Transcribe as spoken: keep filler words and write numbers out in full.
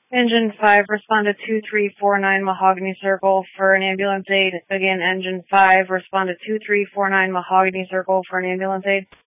Engine five, respond to two three four nine Mahogany Circle for an ambulance aid. Again, Engine five, respond to two three four nine Mahogany Circle for an ambulance aid.